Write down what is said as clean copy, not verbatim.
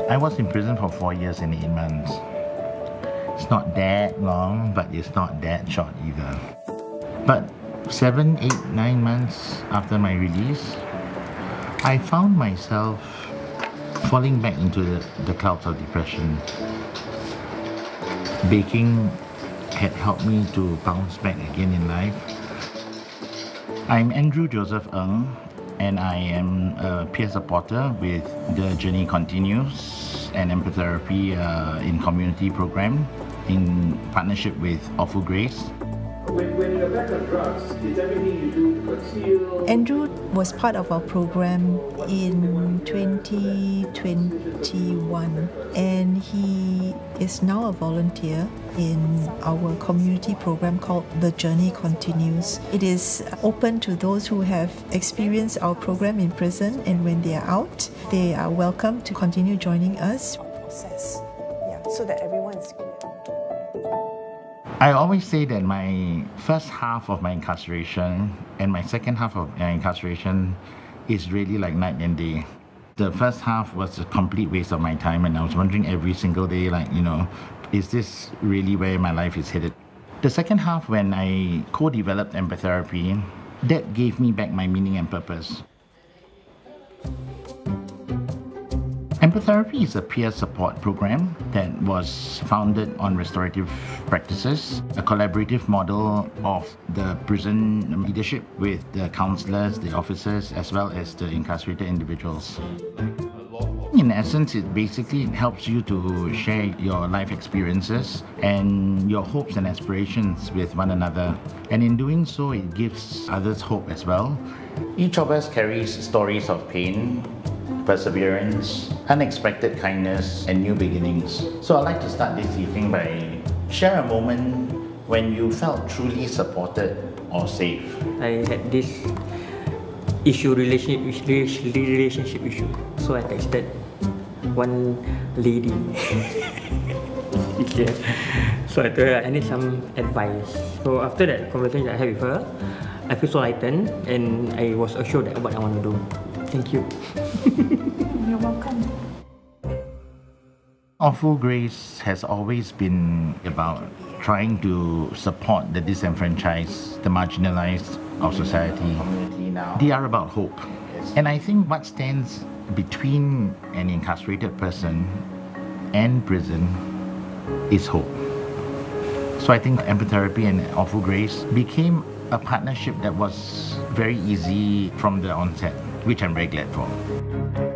I was in prison for 4 years and 8 months. It's not that long, but it's not that short either. But 7, 8, 9 months after my release, I found myself falling back into the clouds of depression. Baking had helped me to bounce back again in life. I'm Andrew Joseph Ng, and I am a peer supporter with the Journey Continues, an empathy in community program in partnership with Awful Grace. When you're back on drugs, is everything you do to conceal? Andrew was part of our program in 2021, and he is now a volunteer in our community program called The Journey Continues. It is open to those who have experienced our program in prison, and when they are out, they are welcome to continue joining us. Process, so that everyone is clear. I always say that my first half of my incarceration and my second half of my incarceration is really like night and day. The first half was a complete waste of my time, and I was wondering every single day, is this really where my life is headed? The second half, when I co-developed empathy, that gave me back my meaning and purpose. Empathy is a peer support program that was founded on restorative practices, a collaborative model of the prison leadership with the counselors, the officers, as well as the incarcerated individuals. In essence, it basically helps you to share your life experiences and your hopes and aspirations with one another. And in doing so, it gives others hope as well. Each of us carries stories of pain, perseverance, unexpected kindness, and new beginnings. So I'd like to start this evening by share a moment when you felt truly supported or safe. I had this relationship issue. So I texted one lady. Yeah. So I told her I need some advice. So after that conversation I had with her, I feel so lightened, and I was assured that what I want to do. Thank you. You're welcome. Awful Grace has always been about trying to support the disenfranchised, the marginalized of society. They are about hope. And I think what stands between an incarcerated person and prison is hope. So I think empathy and Awful Grace became a partnership that was very easy from the onset, which I'm very glad for.